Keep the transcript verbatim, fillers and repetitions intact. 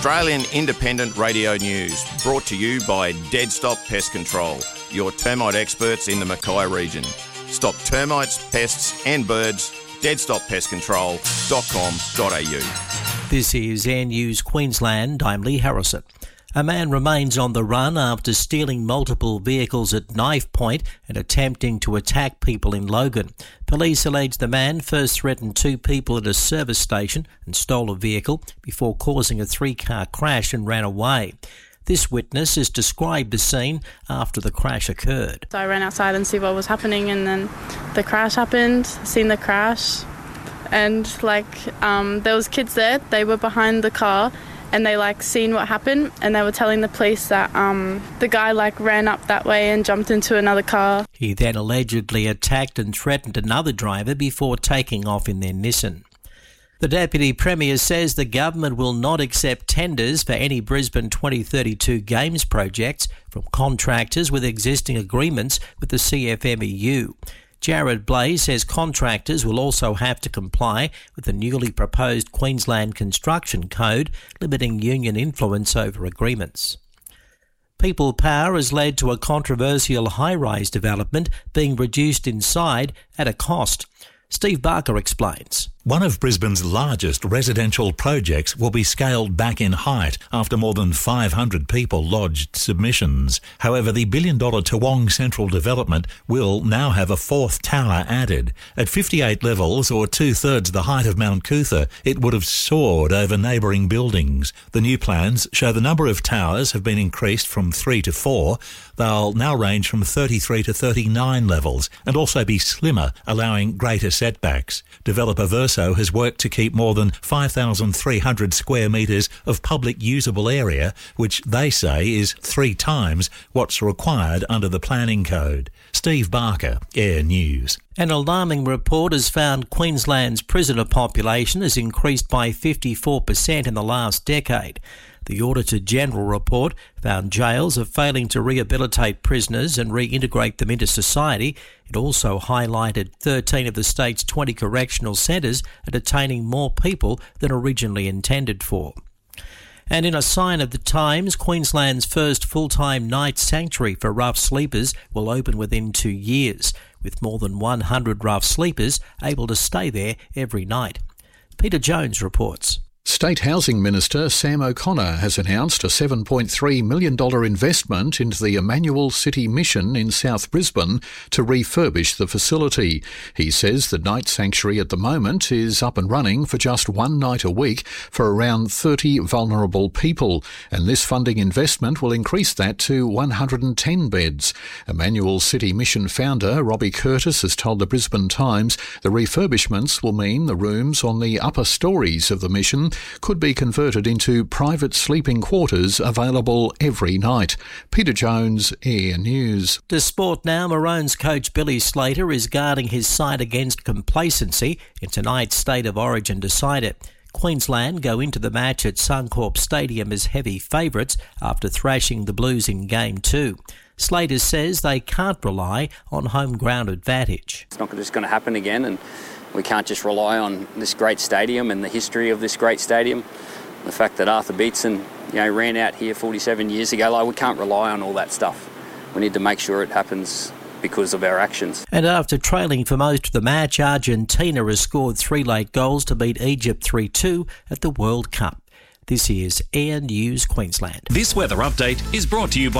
Australian Independent Radio News, brought to you by Dead Stop Pest Control, your termite experts in the Mackay region. Stop termites, pests and birds. dead stop pest control dot com dot a u. This is Air News Queensland. I'm Lee Harrison. A man remains on the run after stealing multiple vehicles at knife point and attempting to attack people in Logan. Police allege the man first threatened two people at a service station and stole a vehicle before causing a three-car crash and ran away. This witness has described the scene after the crash occurred. So I ran outside and see what was happening, and then the crash happened, seen the crash, and like um, there was kids there, they were behind the car, and they like seen what happened, and they were telling the police that um, the guy like ran up that way and jumped into another car. He then allegedly attacked and threatened another driver before taking off in their Nissan. The Deputy Premier says the government will not accept tenders for any Brisbane twenty thirty-two Games projects from contractors with existing agreements with the C F M E U. Jared Blais says contractors will also have to comply with the newly proposed Queensland Construction Code, limiting union influence over agreements. People Power has led to a controversial high-rise development being reduced inside at a cost. Steve Barker explains. One of Brisbane's largest residential projects will be scaled back in height after more than five hundred people lodged submissions. However, the billion-dollar Toowong Central development will now have a fourth tower added. At fifty-eight levels, or two-thirds the height of Mount Cootha, it would have soared over neighbouring buildings. The new plans show the number of towers have been increased from three to four. They'll now range from thirty-three to thirty-nine levels and also be slimmer, allowing greater setbacks. Developer Verso has worked to keep more than five thousand three hundred square metres of public usable area, which they say is three times what's required under the planning code. Steve Barker, Air News. An alarming report has found Queensland's prisoner population has increased by fifty-four percent in the last decade. The Auditor-General report found jails are failing to rehabilitate prisoners and reintegrate them into society. It also highlighted thirteen of the state's twenty correctional centres are detaining more people than originally intended for. And in a sign of the times, Queensland's first full-time night sanctuary for rough sleepers will open within two years, with more than one hundred rough sleepers able to stay there every night. Peter Jones reports. State Housing Minister Sam O'Connor has announced a seven point three million dollars investment into the Emmanuel City Mission in South Brisbane to refurbish the facility. He says the night sanctuary at the moment is up and running for just one night a week for around thirty vulnerable people, and this funding investment will increase that to one hundred ten beds. Emmanuel City Mission founder Robbie Curtis has told the Brisbane Times the refurbishments will mean the rooms on the upper stories of the mission could be converted into private sleeping quarters available every night. Peter Jones, Air News. To sport now, Maroons coach Billy Slater is guarding his side against complacency in tonight's State of Origin decider. Queensland go into the match at Suncorp Stadium as heavy favourites after thrashing the Blues in Game two. Slater says they can't rely on home ground advantage. It's not just going to happen again, and we can't just rely on this great stadium and the history of this great stadium. The fact that Arthur Beetson, you know, ran out here forty-seven years ago, like, we can't rely on all that stuff. We need to make sure it happens because of our actions. And after trailing for most of the match, Argentina has scored three late goals to beat Egypt three two at the World Cup. This is Air News Queensland. This weather update is brought to you by